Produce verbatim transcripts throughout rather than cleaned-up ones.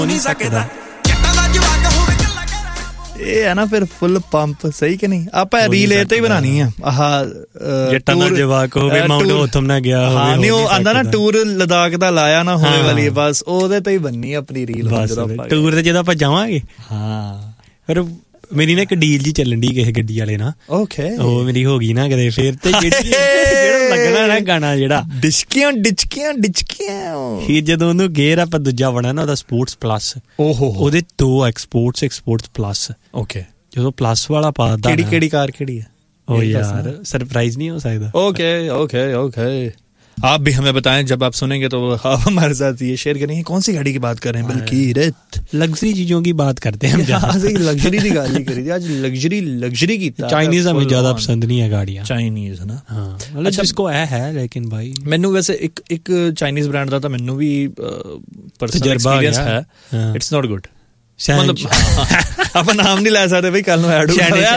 ਨਹੀਂ ਸਕਦਾ ਜੱਟਾਂ ਦਾ ਜਵਾਕ ਹੋਵੇ ਕੱਲਾ ਕਰ ਇਹ ਹੈ ਨਾ ਫਿਰ ਫੁੱਲ ਪੰਪ ਸਹੀ ਕਿ ਨਹੀਂ ਆਪਾਂ ਰੀਲ ਇਹ ਤੇ ਹੀ ਬਣਾਣੀ ਆ ਆਹ ਜੱਟਾਂ ਦਾ ਜਵਾਕ ਹੋਵੇ ਮਾਊਂਟ ਓਥਮ ਨਾ ਗਿਆ ਹੋਵੇ ਹਾਂ ਨਹੀਂ ਉਹ ਆਂਦਾ ਨਾ ਟੂਰ ਲਦਾਖ ਦਾ ਲਾਇਆ ਨਾ ਹੋਵੇ ਵਾਲੀ ਬਸ ਉਹਦੇ ਤੇ ਹੀ ਬੰਨੀ ਆਪਣੀ ਰੀਲ ਟੂਰ ਤੇ ਜਦੋਂ ਆਪਾਂ ਜਾਵਾਂਗੇ ਹਾਂ ਫਿਰ ਮੇਰੀ ਨਾ ਇੱਕ ਡੀਲ ਜੀ ਚੱਲਣ ਦੀ ਕਿਸੇ ਗੱਡੀ ਵਾਲੇ ਨਾਲ ਓਕੇ ਉਹ ਮੇਰੀ ਹੋ ਗਈ ਨਾ ਕਦੇ ਫਿਰ ਤੇ ਜਿਹੜੀ ਲੱਗਣਾ ਨਾ ਗਾਣਾ ਜਿਹੜਾ ਡਿਚਕੀਆਂ ਡਿਚਕੀਆਂ ਡਿਚਕੀਆਂ ਫਿਰ ਜਦੋਂ ਉਹਨੂੰ ਗੇਅਰ ਆਪਾਂ ਦੂਜਾ ਬਣਾ ਨਾ ਉਹਦਾ ਸਪੋਰਟਸ ਪਲੱਸ ਓਹੋ ਉਹਦੇ ਦੋ ਐਕਸਪੋਰਟਸ ਐਕਸਪੋਰਟਸ ਪਲੱਸ ਓਕੇ ਜਦੋਂ ਪਲੱਸ ਵਾਲਾ ਪਾਦਾ ਕਿਹੜੀ ਕਿਹੜੀ ਕਾਰ ਕਿਹੜੀ ਹੈ ਉਹ ਯਾਰ सरप्राइज नहीं हो सकता ओके ओके ओके आप भी हमें बताएं जब आप सुनेंगे तो आप हमारे साथ ये शेयर करेंगे कौन सी गाड़ी की बात कर रहे हैं बल्कि रेत लग्जरी चीजों की बात करते हैं हम लग्जरी की गाड़ी करी थी आज लग्जरी लग्जरी की चाइनीज हमें ज्यादा पसंद नहीं है गाड़ियां चाइनीज ना हाँ मतलब जिसको है है लेकिन भाई मैनू वैसे एक एक चाइनीज ब्रांड दा तो मैनू भी पर्सनल एक्सपीरियंस है इट्स नॉट गुड ਆਪਾਂ ਨਾਮ ਨਹੀਂ ਲੈ ਸਕਦੇ ਬਈ ਕੱਲ ਨੂੰ ਐਡ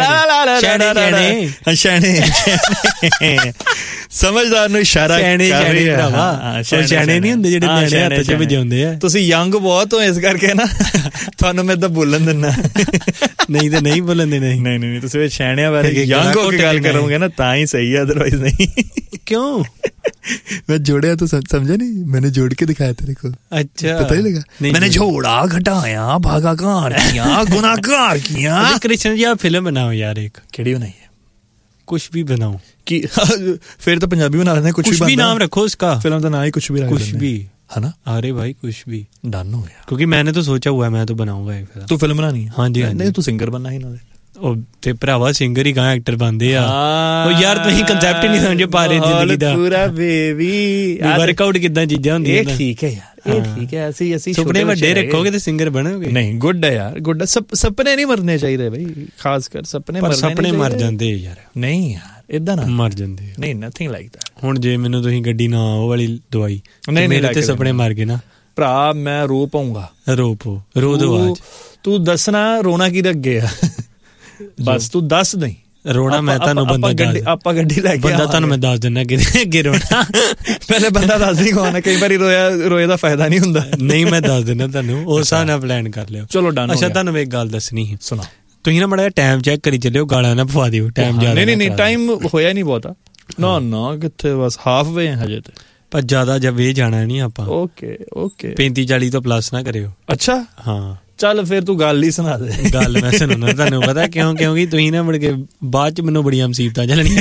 ਸਮਝਦਾਰ ਨੂੰ ਇਸ਼ਾਰਾ ਕਰ ਰਹੀ ਹੈ ਸਿਆਣੇ ਨਹੀਂ ਹੁੰਦੇ ਜਿਹੜੇ ਨਿਆਣੇ ਹੱਥ ਚ ਵਜਾਉਂਦੇ ਆ ਤੁਸੀਂ ਯੰਗ ਬਹੁਤ ਹੋ ਇਸ ਕਰਕੇ ਨਾ ਤੁਹਾਨੂੰ ਮੈਂ ਤਾਂ ਬੋਲਣ ਦਿੰਦਾ ਨਹੀਂ ਤਾਂ ਨਹੀਂ ਬੋਲਣ ਦੇ ਨਹੀਂ ਨਹੀਂ ਨਹੀਂ ਤੁਸੀਂ ਸਿਆਣਿਆਂ ਬਾਰੇ ਯੰਗ ਹੋ ਕੇ ਗੱਲ ਕਰੋਗੇ ਨਾ ਤਾਂ ਹੀ ਸਹੀ ਹੈ ਅਦਰਵਾਈਜ਼ ਨਹੀਂ ਕਿਉਂ मैं जोड़े तो समझा नहीं मैंने जोड़ के दिखाया तेरे को अच्छा पता ही लगा मैंने जोड़ा घटाया भागाकार किया गुनाहगार किया कृष्ण जी आप फिल्म बनाओ यार एक केड़ी बनाई है कुछ भी बनाओ कि फिर तो पंजाबी बना लेते हैं कुछ भी नाम रखो उसका फिल्म का नाम ही कुछ भी कुछ भी है ना अरे भाई कुछ भी डन हो गया क्योंकि मैंने तो सोचा हुआ है मैं तो बनाऊंगा एक तू फिल्म बनानी है हाँ जी नहीं तू सिंगर बनना ही ना ਉਹ ਤੇ ਭਰਾਵਾ ਸਿੰਗਰ ਹੀ ਕਾਂ ਐਕਟਰ ਬਣਦੇ ਆ ਉਹ ਯਾਰ ਤੁਸੀਂ ਕਨਸੈਪਟ ਹੀ ਨਹੀਂ ਸਮਝ ਪਾ ਰਹੇ ਜ਼ਿੰਦਗੀ ਦਾ ਪੂਰਾ ਬੇਬੀ ਵਰਕਆਊਟ ਕਿੱਦਾਂ ਚੀਜ਼ਾਂ ਹੁੰਦੀਆਂ ਇਹ ਠੀਕ ਹੈ ਯਾਰ ਇਹ ਠੀਕ ਹੈ ਅਸੀਂ ਅਸੀਂ ਸੁਪਨੇ ਵੱਡੇ ਰੱਖੋਗੇ ਤੇ ਸਿੰਗਰ ਬਣੋਗੇ ਨਹੀਂ ਗੁੱਡ ਹੈ ਯਾਰ ਗੁੱਡ ਸੁਪਨੇ ਨਹੀਂ ਮਰਨੇ ਚਾਹੀਦੇ ਬਈ ਖਾਸ ਕਰ ਸੁਪਨੇ ਮਰਨੇ ਸੁਪਨੇ ਮਰ ਜਾਂਦੇ ਯਾਰ ਨਹੀਂ ਯਾਰ ਇਦਾਂ ਨਾ ਮਰ ਜਾਂਦੇ ਨਹੀਂ ਨਥਿੰਗ ਲਾਈਕ ਦੈਟ ਹੁਣ ਜੇ ਮੈਨੂੰ ਤੁਸੀਂ ਗੱਡੀ ਨਾ ਉਹ ਵਾਲੀ ਦਵਾਈ ਮੇਰੇ ਤੇ ਸੁਪਨੇ ਮਰ ਗਏ ਨਾ ਭਰਾ ਮੈਂ ਰੋ ਪਾਉਂਗਾ ਰੋ ਪੋ ਰੋ ਦੋ ਅੱਜ ਤੂੰ ਦੱਸਣਾ ਰੋਣਾ ਕਿਹਦੇ ਅੱਗੇ ਆ ਬਸ ਤੂੰ ਦੱਸ ਨਹੀਂ ਰੋਣਾ ਮੈਂ ਤੁਹਾਨੂੰ ਬੰਦਾ ਗੱਡੀ ਆਪਾਂ ਗੱਡੀ ਲੈ ਕੇ ਬੰਦਾ ਤੁਹਾਨੂੰ ਮੈਂ ਦੱਸ ਦਿੰਦਾ ਕਿਤੇ ਅੱਗੇ ਰੋਣਾ ਪਹਿਲੇ ਬੰਦਾ ਦੱਸ ਨਹੀਂ ਕੋਣਾ ਕਈ ਵਾਰੀ ਰੋਇਆ ਰੋਏ ਦਾ ਫਾਇਦਾ ਨਹੀਂ ਹੁੰਦਾ ਨਹੀਂ ਮੈਂ ਦੱਸ ਦਿੰਦਾ ਤੁਹਾਨੂੰ ਉਸ ਹਿਸਾਬ ਨਾਲ ਪਲਾਨ ਕਰ ਲਿਓ ਚਲੋ ਡਨ ਅੱਛਾ ਤੁਹਾਨੂੰ ਇੱਕ ਗੱਲ ਦੱਸਣੀ ਹੈ ਸੁਣਾ ਤੁਸੀਂ ਨਾ ਮੜਾ ਟਾਈਮ ਚੈੱਕ ਕਰੀ ਚੱਲਿਓ ਗਾਲਾਂ ਨਾ ਪਵਾ ਦਿਓ ਟਾਈਮ ਜ਼ਿਆਦਾ ਨਹੀਂ ਨਹੀਂ ਟਾਈਮ ਹੋਇਆ ਨਹੀਂ ਬਹੁਤਾ ਨਾ ਨਾ ਕਿੱਥੇ ਬਸ ਹਾਫ ਵੇ ਹਜੇ ਤੇ ਪਰ ਜ਼ਿਆਦਾ ਜਬ ਇਹ ਜਾਣਾ ਨਹੀਂ ਆਪਾਂ ਓਕੇ ਓਕੇ ਪੈਂਤੀ ਚਾਲੀ ਤੋਂ ਪਲੱਸ ਨਾ ਕਰਿਓ ਅੱਛਾ ਹਾਂ ਚੱਲ ਫਿਰ ਤੂੰ ਗੱਲ ਹੀ ਸੁਣਾ ਦੇ ਗੱਲ ਮੈਂ ਸੁਣਾਉਣਾ ਤੁਹਾਨੂੰ ਪਤਾ ਕਿਉਂ ਕਿਉਂਕਿ ਤੁਸੀਂ ਨਾ ਮੁੜ ਕੇ ਬਾਅਦ ਚ ਮੈਨੂੰ ਬੜੀਆਂ ਮੁਸੀਬਤਾਂ ਝੱਲਣੀਆਂ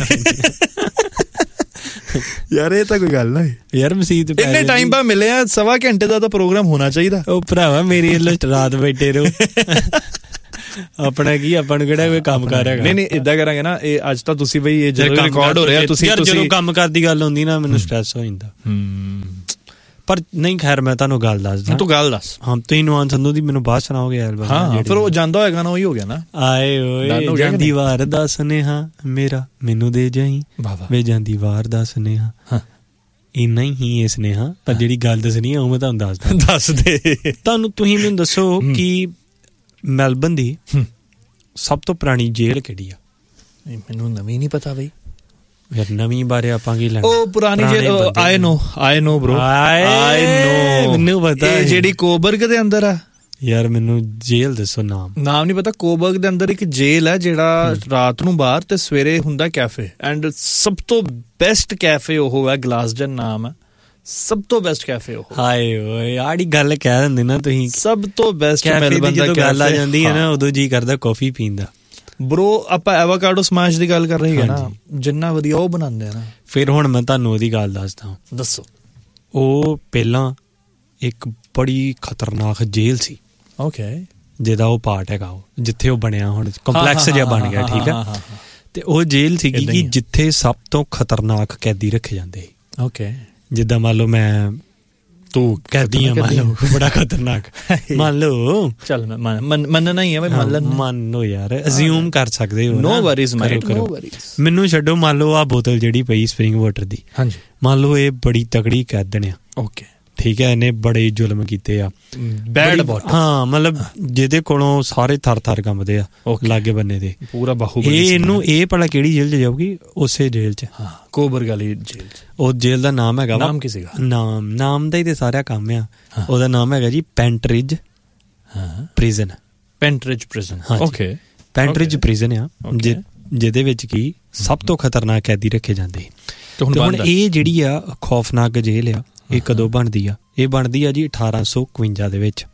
ਯਾਰ ਇਹ ਤਾਂ ਕੋਈ ਗੱਲ ਨਾ ਯਾਰ ਮੁਸੀਬਤ ਇੰਨੇ ਟਾਈਮ ਬਾਅਦ ਮਿਲੇ ਆ ਸਵਾ ਘੰਟੇ ਦਾ ਤਾਂ ਪ੍ਰੋਗਰਾਮ ਹੋਣਾ ਚਾਹੀਦਾ ਉਹ ਭਰਾਵਾ ਮੇਰੀ ਵੱਲੋਂ ਰਾਤ ਬੈਠੇ ਰਹੋ ਆਪਣਾ ਕੀ ਆਪਾਂ ਨੂੰ ਕਿਹੜਾ ਕੋਈ ਕੰਮ ਕਰ ਰਿਹਾ ਨਹੀਂ ਨਹੀਂ ਇਦਾਂ ਕਰਾਂਗੇ ਨਾ ਇਹ ਅੱਜ ਤਾਂ ਤੁਸੀਂ ਬਈ ਇਹ ਜਦੋਂ ਰਿਕਾਰਡ ਹੋ ਰਿਹਾ ਤੁਸੀਂ ਜਦੋਂ ਕੰਮ ਕਰ ਦੀ ਗੱਲ ਹੁੰਦੀ ਨਾ ਮੈਨੂੰ ਸਟ੍ਰੈਸ ਹੋ ਜਾਂਦਾ ਪਰ ਨਹੀਂ ਖੈਰ ਮੈਂ ਤੁਹਾਨੂੰ ਗੱਲ ਦੱਸਦਾ ਤੂੰ ਗੱਲ ਦੱਸ ਹਾਂ ਤੁਸੀਂ ਨਵਾਨ ਸੰਧੂ ਦੀ ਮੈਨੂੰ ਬਾਅਦ ਸੁਣਾਓਗੇ ਐਲਬਮ ਹਾਂ ਫਿਰ ਉਹ ਜਾਂਦਾ ਹੋਏਗਾ ਨਾ ਉਹੀ ਹੋ ਗਿਆ ਨਾ ਆਏ ਓਏ ਜਾਂਦੀ ਵਾਰ ਦਾ ਸੁਨੇਹਾ ਮੇਰਾ ਮੈਨੂੰ ਦੇ ਜਾਈ ਵੇ ਜਾਂਦੀ ਵਾਰ ਦਾ ਸੁਨੇਹਾ ਇੰਨਾ ਹੀ ਇਹ ਸੁਨੇਹਾ ਪਰ ਜਿਹੜੀ ਗੱਲ ਦੱਸਣੀ ਆ ਉਹ ਮੈਂ ਤੁਹਾਨੂੰ ਦੱਸਦਾ ਦੱਸ ਦੇ ਤੁਹਾਨੂੰ ਤੁਸੀਂ ਮੈਨੂੰ ਦੱਸੋ ਕਿ ਮੈਲਬਨ ਦੀ ਸਭ ਤੋਂ ਪੁਰਾਣੀ ਜੇਲ੍ਹ ਕਿਹੜੀ ਆ ਮੈਨੂੰ ਨਵੀਂ ਨਹੀਂ ਪਤਾ ਬਈ ਯਾਰ ਨਵੀਂ ਬਾਰੇ ਆਪਾਂ ਕੀ ਲੈਣਾ ਉਹ ਪੁਰਾਣੀ ਜੇਲ੍ਹ ਆਈ ਨੋ ਆਈ ਨੋ ਬ్రో ਆਈ ਨੋ ਮੈਨੂੰ ਪਤਾ ਇਹ ਜਿਹੜੀ ਕੋਬਰਗ ਦੇ ਅੰਦਰ ਆ ਯਾਰ ਮੈਨੂੰ ਜੇਲ੍ਹ ਦੱਸੋ ਨਾਮ ਨਾਮ ਨਹੀਂ ਪਤਾ ਕੋਬਰਗ ਦੇ ਅੰਦਰ ਇੱਕ ਜੇਲ੍ਹ ਹੈ ਜਿਹੜਾ ਰਾਤ ਨੂੰ ਬਾਹਰ ਤੇ ਸਵੇਰੇ ਹੁੰਦਾ ਕੈਫੇ ਐਂਡ ਸਭ ਤੋਂ ਬੈਸਟ ਕੈਫੇ ਉਹ ਹੈ ਗਲਾਸਡਨ ਨਾਮ ਹੈ ਸਭ ਤੋਂ ਬੈਸਟ ਕੈਫੇ ਉਹ ਹਾਏ ਓਏ ਆੜੀ ਗੱਲ ਕਹਿ ਦਿੰਦੇ ਨਾ ਤੁਸੀਂ ਸਭ ਤੋਂ ਬੈਸਟ ਮੈਲਬਨ ਦਾ ਗੱਲ ਆ ਜਾਂਦੀ ਹੈ ਨਾ ਉਦੋਂ ਜੀ ਕਰਦਾ ਕਾਫੀ ਪੀਣ ਦਾ ਬ్రో ਆਪਾਂ ਐਵਾਕਾਡੋ ਸਮੈਸ਼ ਦੀ ਗੱਲ ਕਰ ਰਹੇ ਹਾਂ ਨਾ ਜਿੰਨਾ ਵਧੀਆ ਉਹ ਬਣਾਉਂਦੇ ਆ ਨਾ ਫਿਰ ਹੁਣ ਮੈਂ ਤੁਹਾਨੂੰ ਉਹਦੀ ਗੱਲ ਦੱਸਦਾ ਦੱਸੋ ਉਹ ਪਹਿਲਾਂ ਇੱਕ ਬੜੀ ਖਤਰਨਾਕ ਜੇਲ੍ਹ ਸੀ ਓਕੇ ਜਿਹਦਾ ਉਹ ਪਾਰਟ ਹੈਗਾ ਉਹ ਜਿੱਥੇ ਉਹ ਬਣਿਆ ਹੁਣ ਕੰਪਲੈਕਸ ਜਿਹਾ ਬਣ ਗਿਆ ਠੀਕ ਆ ਤੇ ਉਹ ਜੇਲ੍ਹ ਸੀਗੀ ਕਿ ਜਿੱਥੇ ਸਭ ਤੋਂ ਖਤਰਨਾਕ ਕੈਦੀ ਰੱਖੇ ਜਾਂਦੇ ਓਕੇ ਜਿੱਦਾਂ ਮੰਨ ਲਓ ਮੈਂ ਤੂੰ ਕੈਦੀ ਆ ਮੰਨ ਲਓ ਬੜਾ ਖਤਰਨਾਕ ਮੰਨ ਲਓ ਚੱਲ ਮੈਂ ਮੰਨਣਾ ਹੀ ਆ ਬਈ ਮੰਨ ਲੈ ਮੰਨ ਲਓ ਯਾਰ ਅਸਿਊਮ ਕਰ ਸਕਦੇ ਹੋ ਨੋ ਵਰੀਜ਼ ਮਾਈਟ ਨੋ ਵਰੀਜ਼ ਮੈਨੂੰ ਛੱਡੋ ਮੰਨ ਲਓ ਆ ਬੋਤਲ ਜਿਹੜੀ ਪਈ ਸਪਰਿੰਗ ਵਾਟਰ ਦੀ ਹਾਂਜੀ ਮੰਨ ਲਓ ਇਹ ਬੜੀ ਤਕੜੀ ਕੈਦਣ ਆ ਓਕੇ ਠੀਕ ਹੈ ਇਹਨੇ ਬੜੇ ਜ਼ੁਲਮ ਕੀਤੇ ਆ ਬੈਡ ਬੋਟਲ ਹਾਂ ਮਤਲਬ ਜਿਹਦੇ ਕੋਲੋਂ ਸਾਰੇ ਥਰ ਥਰ ਕੰਬਦੇ ਆ ਲਾਗੇ ਬੰਨੇ ਦੇ ਪੂਰਾ ਬਾਹੂ ਇਹ ਇਹਨੂੰ ਇਹ ਭਲਾ ਕਿਹੜੀ ਜੇਲ੍ਹ ਚ ਜਾਊਗੀ ਉਸੇ ਜੇਲ੍ਹ ਚ ਹਾਂ ਕੋਬਰਗ ਵਾਲੀ ਜੇਲ੍ਹ ਚ ਉਹ ਜੇਲ੍ਹ ਦਾ ਨਾਮ ਹੈਗਾ ਨਾਮ ਕੀ ਸੀਗਾ ਨਾਮ ਨਾਮ ਦਾ ਹੀ ਤੇ ਸਾਰਾ ਕੰਮ ਆ ਉਹਦਾ ਨਾਮ ਹੈਗਾ ਜੀ ਪੈਂਟਰਿਜ ਪ੍ਰਿਜ਼ਨ, ਪੈਂਟਰਿਜ ਪ੍ਰਿਜ਼ਨ। ਓਕੇ, ਪੈਂਟਰਿਜ ਪ੍ਰਿਜ਼ਨ ਆ ਜਿਹਦੇ ਵਿੱਚ ਕੀ ਸਭ ਤੋਂ ਖਤਰਨਾਕ ਕੈਦੀ ਰੱਖੇ ਜਾਂਦੇ ਸੀ। ਤੇ ਹੁਣ ਇਹ ਜਿਹੜੀ ਆ ਖੌਫਨਾਕ ਜੇਲ੍ਹ ਆ, ਇਹ ਕਦੋਂ ਬਣਦੀ ਆ? ਇਹ ਬਣਦੀ ਆ ਜੀ ਅਠਾਰਾਂ ਸੌ ਇਕਵੰਜਾ ਦੇ ਵਿੱਚ,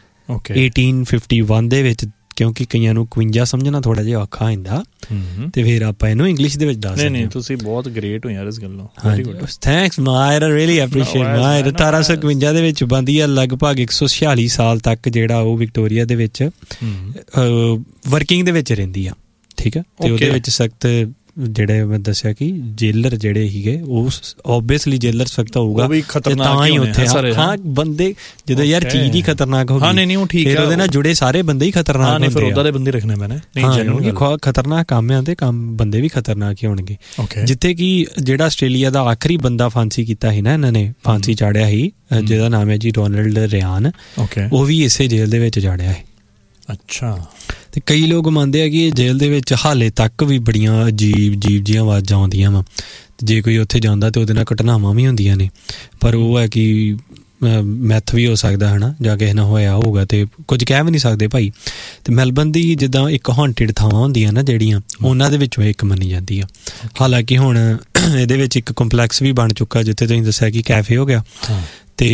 ਅਠਾਰਾਂ ਸੌ ਇਕੱਤੀ ਦੇ ਵਿੱਚ, ਕਿਉਂਕਿ ਕਈਆਂ ਨੂੰ ਇਕਵੰਜਾ ਸਮਝਣਾ ਥੋੜਾ ਜਿਹਾ ਔਖਾ ਹੁੰਦਾ, ਤੇ ਫਿਰ ਆਪਾਂ ਇਹਨੂੰ ਇੰਗਲਿਸ਼ ਦੇ ਵਿੱਚ ਦੱਸ ਦਿੰਦੇ। ਨਹੀਂ, ਤੁਸੀਂ ਬਹੁਤ ਗ੍ਰੇਟ ਹੋ ਯਾਰ ਇਸ ਗੱਲੋਂ। ਥੈਂਕਸ ਮਾਇਰ, ਰੀਅਲੀ ਐਪਰੀਸ਼ੀਏਟ ਮਾਇਰ। ਅਠਾਰਾਂ ਸੌ ਇਕਵੰਜਾ ਦੇ ਵਿੱਚ ਬਣਦੀ ਆ, ਲਗਭਗ ਇੱਕ ਸੌ ਛਿਆਲੀ ਸਾਲ ਤੱਕ ਜਿਹੜਾ ਉਹ ਵਿਕਟੋਰੀਆ ਦੇ ਵਿੱਚ ਵਰਕਿੰਗ ਦੇ ਵਿੱਚ ਰਹਿੰਦੀ ਆ, ਠੀਕ ਹੈ। ਤੇ ਉਹਦੇ ਵਿੱਚ ਸਖਤ ਜਿਹੜੇ ਮੈਂ ਦੱਸਿਆ ਕਿ ਜੇਲਰ ਜਿਹੜੇ ਸੀਗੇ ਉਹ ਓਬਵੀਅਸਲੀ ਜੇਲਰ ਸਖਤ ਹੋਊਗਾ, ਤਾਂ ਹੀ ਉੱਥੇ ਹਾਂ ਬੰਦੇ ਜਦੋਂ ਯਾਰ ਚੀਜ਼ ਹੀ ਖਤਰਨਾਕ ਹੋ ਗਈ ਫਿਰ ਉਹਦੇ ਨਾਲ ਜੁੜੇ ਸਾਰੇ ਬੰਦੇ ਹੀ ਖਤਰਨਾਕ ਹੁੰਦੇ ਆ। ਫਿਰ ਉਹਦਾ ਦੇ ਬੰਦੇ ਰੱਖਣੇ ਪੈਣੇ, ਹਾਂ ਖਤਰਨਾਕ ਕੰਮ ਆ ਤੇ ਕੰਮ ਬੰਦੇ ਵੀ ਖਤਰਨਾਕ ਹੀ ਹੋਣਗੇ। ਜਿੱਥੇ ਕਿ ਜਿਹੜਾ ਆਸਟ੍ਰੇਲੀਆ ਦਾ ਆਖਰੀ ਬੰਦਾ ਫਾਂਸੀ ਕੀਤਾ ਸੀ ਨਾ, ਇਹਨਾਂ ਨੇ ਫਾਂਸੀ ਚਾੜਿਆ ਸੀ, ਜਿਹਦਾ ਨਾਮ ਹੈ ਜੀ ਰੋਨਾਲਡ ਰਿਆਨ, ਉਹ ਵੀ ਇਸੇ ਜੇਲ੍ਹ ਦੇ ਵਿੱਚ ਚਾੜਿਆ ਹੈ। ਅੱਛਾ। ਤੇ ਕਈ ਲੋਕ ਮੰਨਦੇ ਆ ਕਿ ਇਹ ਜੇਲ੍ਹ ਦੇ ਵਿੱਚ ਹਾਲੇ ਤੱਕ ਵੀ ਬੜੀਆਂ ਅਜੀਬ ਅਜੀਬ ਜਿਹੀਆਂ ਆਵਾਜ਼ਾਂ ਆਉਂਦੀਆਂ ਵਾ, ਜੇ ਕੋਈ ਉੱਥੇ ਜਾਂਦਾ ਤੇ ਉਹਦੇ ਨਾਲ ਘਟਨਾਵਾਂ ਵੀ ਹੁੰਦੀਆਂ ਨੇ। ਪਰ ਉਹ ਹੈ ਕਿ ਮੈਥ ਵੀ ਹੋ ਸਕਦਾ ਹੈ ਨਾ, ਜਾਂ ਕਿਸੇ ਨਾਲ ਹੋਇਆ ਹੋਊਗਾ, ਤੇ ਕੁਝ ਕਹਿ ਵੀ ਨਹੀਂ ਸਕਦੇ ਭਾਈ। ਤੇ ਮੈਲਬਨ ਦੀ ਜਿੱਦਾਂ ਇੱਕ ਹੌਂਟਿਡ ਥਾਵਾਂ ਹੁੰਦੀਆਂ ਨਾ ਜਿਹੜੀਆਂ, ਉਹਨਾਂ ਦੇ ਵਿੱਚੋਂ ਇੱਕ ਮੰਨੀ ਜਾਂਦੀ ਆ। ਹਾਲਾਂਕਿ ਹੁਣ ਇਹਦੇ ਵਿੱਚ ਇੱਕ ਕੰਪਲੈਕਸ ਵੀ ਬਣ ਚੁੱਕਾ, ਜਿੱਥੇ ਤੁਸੀਂ ਦੱਸਿਆ ਕਿ ਕੈਫੇ ਹੋ ਗਿਆ ਤੇ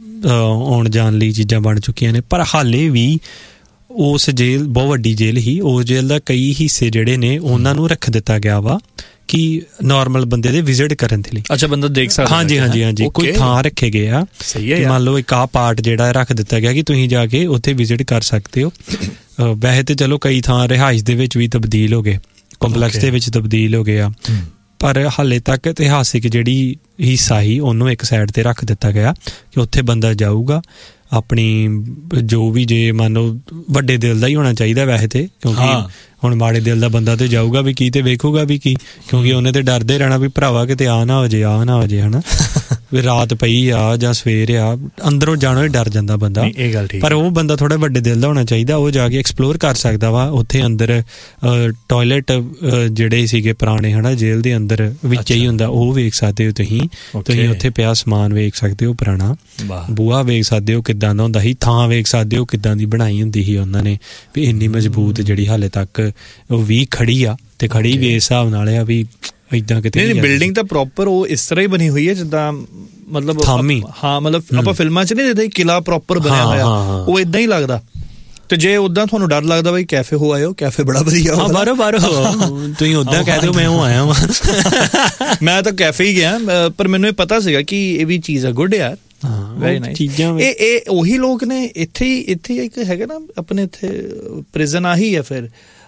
ਆਉਣ ਜਾਣ ਲਈ ਚੀਜ਼ਾਂ ਬਣ ਚੁੱਕੀਆਂ ਨੇ। ਪਰ ਹਾਲੇ ਵੀ ਉਸ ਜੇਲ੍ਹ ਬਹੁਤ ਵੱਡੀ ਜੇਲ੍ਹ ਹੀ, ਉਸ ਜੇਲ੍ਹ ਦਾ ਕਈ ਹਿੱਸੇ ਜਿਹੜੇ ਨੇ ਉਹਨਾਂ ਨੂੰ ਰੱਖ ਦਿੱਤਾ ਗਿਆ ਵਾ ਕਿ ਨਾਰਮਲ ਬੰਦੇ ਦੇ ਵਿਜ਼ਿਟ ਕਰਨ ਦੇ ਲਈ। ਅੱਛਾ, ਬੰਦਾ ਦੇਖ ਸਕਦਾ। ਹਾਂਜੀ ਹਾਂਜੀ ਹਾਂਜੀ ਕੋਈ ਥਾਂ ਰੱਖੇ ਗਏ ਆ, ਮੰਨ ਲਓ ਇੱਕ ਆਹ ਪਾਰਟ ਜਿਹੜਾ ਰੱਖ ਦਿੱਤਾ ਗਿਆ ਕਿ ਤੁਸੀਂ ਜਾ ਕੇ ਉੱਥੇ ਵਿਜ਼ਿਟ ਕਰ ਸਕਦੇ ਹੋ। ਵੈਸੇ ਤੇ ਚਲੋ ਕਈ ਥਾਂ ਰਿਹਾਇਸ਼ ਦੇ ਵਿੱਚ ਵੀ ਤਬਦੀਲ ਹੋ ਗਏ, ਕੰਪਲੈਕਸ ਦੇ ਵਿੱਚ ਤਬਦੀਲ ਹੋ ਗਏ ਆ, ਪਰ ਹਾਲੇ ਤੱਕ ਇਤਿਹਾਸਿਕ ਜਿਹੜੀ ਹਿੱਸਾ ਸੀ ਉਹਨੂੰ ਇੱਕ ਸਾਈਡ ਤੇ ਰੱਖ ਦਿੱਤਾ ਗਿਆ ਕਿ ਉੱਥੇ ਬੰਦਾ ਜਾਊਗਾ ਆਪਣੀ ਜੋ ਵੀ, ਜੇ ਮੰਨ ਲਓ ਵੱਡੇ ਦਿਲ ਦਾ ਹੀ ਹੋਣਾ ਚਾਹੀਦਾ ਵੈਸੇ ਤੇ, ਕਿਉਂਕਿ ਹੁਣ ਮਾੜੇ ਦਿਲ ਦਾ ਬੰਦਾ ਤੇ ਜਾਊਗਾ ਵੀ ਕੀ ਤੇ ਵੇਖੂਗਾ ਵੀ ਕੀ, ਕਿਉਂਕਿ ਉਹਨੇ ਤੇ ਡਰਦੇ ਰਹਿਣਾ ਵੀ ਭਰਾਵਾ ਕਿਤੇ ਆ ਨਾ ਹੋ ਜੇ ਆ ਨਾ ਹੋ ਜੇ ਹਨਾ, ਵੀ ਰਾਤ ਪਈ ਆ ਜਾਂ ਸਵੇਰ ਆ, ਅੰਦਰੋਂ ਜਾਣੋ ਹੀ ਡਰ ਜਾਂਦਾ ਬੰਦਾ। ਇਹ ਗੱਲ ਠੀਕ, ਪਰ ਉਹ ਬੰਦਾ ਥੋੜਾ ਵੱਡੇ ਦਿਲ ਦਾ ਹੋਣਾ ਚਾਹੀਦਾ, ਉਹ ਜਾ ਕੇ ਐਕਸਪਲੋਰ ਕਰ ਸਕਦਾ ਵਾ। ਉੱਥੇ ਅੰਦਰ ਟੋਇਲਟ ਜਿਹੜੇ ਸੀਗੇ ਪੁਰਾਣੇ ਹਨਾ ਜੇਲ੍ਹ ਦੇ ਅੰਦਰ ਵਿੱਚ ਹੀ ਹੁੰਦਾ, ਉਹ ਵੇਖ ਸਕਦੇ ਹੋ ਤੁਸੀਂ। ਤੁਸੀਂ ਉੱਥੇ ਪਿਆ ਸਮਾਨ ਵੇਖ ਸਕਦੇ ਹੋ, ਪੁਰਾਣਾ ਬੂਹਾ ਵੇਖ ਸਕਦੇ ਹੋ ਕਿੱਦਾਂ ਦਾ ਹੁੰਦਾ ਸੀ, ਥਾਂ ਵੇਖ ਸਕਦੇ ਹੋ ਕਿੱਦਾਂ ਦੀ ਬਣਾਈ ਹੁੰਦੀ ਸੀ ਉਹਨਾਂ ਨੇ, ਵੀ ਇੰਨੀ ਮਜ਼ਬੂਤ ਜਿਹੜੀ ਹਾਲੇ ਤੱਕ ਉਹ ਵੀ ਖੜੀ ਆ, ਤੇ ਖੜੀ ਵੀ ਇਸ ਹਿਸਾਬ ਨਾਲ ਆ ਵੀ ਏਦਾਂ ਕਿਤੇ ਨਹੀਂ। ਬਿਲਡਿੰਗ ਤਾਂ ਪ੍ਰੋਪਰ ਉਹ ਇਸ ਤਰ੍ਹਾਂ ਹੀ ਬਣੀ ਹੋਈ ਹੈ ਜਿੱਦਾਂ ਮਤਲਬ ਹਾਂ ਮਤਲਬ ਆਪਾਂ ਫਿਲਮਾਂ 'ਚ ਨਹੀਂ ਦੇਖਦੇ ਕਿਲਾ ਪ੍ਰੋਪਰ ਬਣਿਆ ਹੋਇਆ, ਉਹ ਏਦਾਂ ਹੀ ਲੱਗਦਾ। ਤੇ ਜੇ ਉਦਾਂ ਤੁਹਾਨੂੰ ਡਰ ਲੱਗਦਾ ਬਈ ਕੈਫੇ ਹੋ ਆਇਓ, ਕੈਫੇ ਬੜਾ ਵਧੀਆ। ਹਾਂ ਬਾਰੋ ਬਾਰੋ ਤੁਸੀਂ ਉਦਾਂ ਕਹਿ ਦਿਓ ਮੈਂ ਉਹ ਆਇਆ ਵਾਂ। ਮੈਂ ਤਾਂ ਕੈਫੇ ਹੀ ਗਿਆ, ਪਰ ਮੈਨੂੰ ਇਹ ਪਤਾ ਸੀਗਾ ਕਿ ਇਹ ਵੀ ਚੀਜ਼ ਆ ਗੁੱਡ ਯਾਰ, ਵੈਰੀ ਨਾਈਸ ਚੀਜ਼ਾਂ। ਇਹ ਇਹ ਉਹੀ ਲੋਕ ਨੇ ਇੱਥੇ ਹੀ, ਇੱਥੇ ਇੱਕ ਹੈਗਾ ਨਾ ਆਪਣੇ ਇੱਥੇ ਪ੍ਰਿਜ਼ਨ ਆਹੀ ਹੈ। ਫਿਰ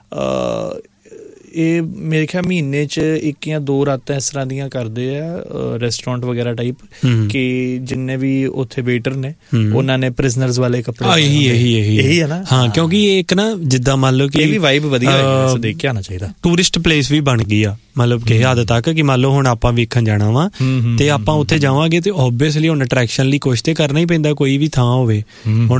ਇਹ ਮੇਰੇ ਖਿਆਲ ਮਹੀਨੇ 'ਚ ਇੱਕ ਜਾਂ ਦੋ ਰਾਤਾਂ ਇਸ ਤਰ੍ਹਾਂ ਦੀਆਂ ਕਰਦੇ ਆ ਰੈਸਟੋਰੈਂਟ ਵਗੈਰਾ ਟਾਈਪ, ਕਿ ਜਿੰਨੇ ਵੀ ਉੱਥੇ ਵੇਟਰ ਨੇ ਉਹਨਾਂ ਨੇ ਪ੍ਰਿਜ਼ਨਰਸ ਵਾਲੇ ਕੱਪੜੇ। ਇਹੀ ਇਹੀ ਇਹੀ ਹੈ ਨਾ। ਹਾਂ, ਕਿਉਂਕਿ ਇਹ ਇੱਕ ਨਾ ਜਿੱਦਾਂ ਮੰਨ ਲਓ ਕਿ ਇਹ ਵੀ ਵਾਈਬ ਵਧੀਆ ਦੇਖ ਕੇ ਆਉਣਾ ਚਾਹੀਦਾ। ਟੂਰਿਸਟ ਪਲੇਸ ਵੀ ਬਣ ਗਈ ਆ, ਮਤਲਬ ਕਿ ਹੱਦ ਤੱਕ ਕਿ ਮੰਨ ਲਓ ਹੁਣ ਆਪਾਂ ਵੇਖਣ ਜਾਣਾ ਵਾ ਤੇ ਆਪਾਂ ਉੱਥੇ ਜਾਵਾਂਗੇ ਤੇ ਓਬਵੀਅਸਲੀ ਹੁਣ ਅਟਰੈਕਸ਼ਨ ਲਈ ਕੁਛ ਤੇ ਕਰਨਾ ਹੀ ਪੈਂਦਾ, ਕੋਈ ਵੀ ਥਾਂ ਹੋਵੇ। ਹੁਣ